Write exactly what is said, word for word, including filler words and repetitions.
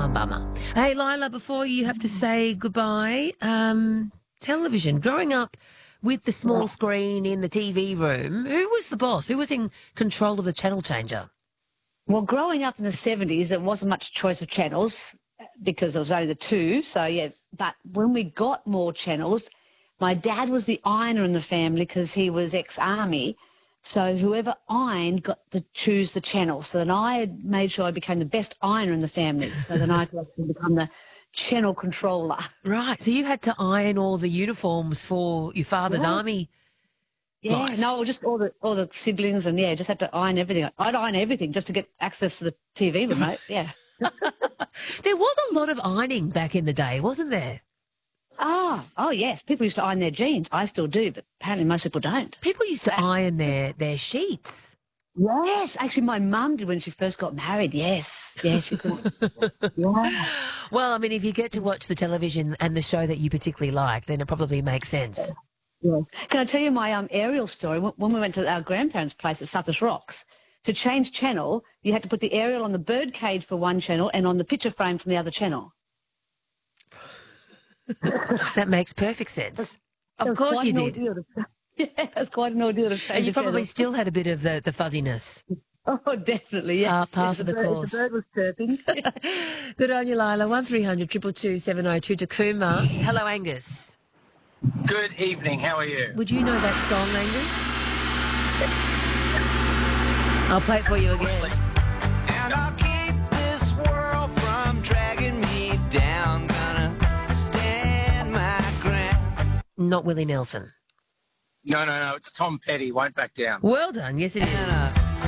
bummer. Hey, Lila, before you have to say goodbye, um, television, growing up with the small screen in the T V room, who was the boss? Who was in control of the channel changer? Well, growing up in the seventies, there wasn't much choice of channels because there was only the two. So, yeah, but when we got more channels, my dad was the ironer in the family because he was ex-army. So whoever ironed got to choose the channel. So then I had made sure I became the best ironer in the family. So then I could actually become the channel controller. Right, so you had to iron all the uniforms for your father's Yeah. army. Yeah, life. no, just all the all the siblings and, yeah, just had to iron everything. I'd iron everything just to get access to the T V remote, yeah. There was a lot of ironing back in the day, wasn't there? Ah, oh, yes, people used to iron their jeans. I still do, but apparently most people don't. People used to iron their, their sheets. Yes, actually my mum did when she first got married, yes. Yes, she did. Yeah. Well, I mean, if you get to watch the television and the show that you particularly like, then it probably makes sense. Yeah. Can I tell you my um, aerial story? When we went to our grandparents' place at Sutter's Rocks, to change channel, you had to put the aerial on the bird cage for one channel and on the picture frame from the other channel. That makes perfect sense. Of It was course quite you an did. ordeal to- Yeah, it was quite an ordeal to change And you the probably channel. still had a bit of the, the fuzziness. Oh, definitely, yes. Ah, par Yes, for the bird, course. The bird was chirping. Good on you, Lila. one three hundred two two two seven oh two Tacoma. Hello, Angus. Good evening. How are you? Would you know that song, Angus? I'll play it for you again. And I'll keep this world from dragging me down. Gonna stand my ground. Not Willie Nelson. No, no, no. It's Tom Petty. Won't back down. Well done. Yes, it is.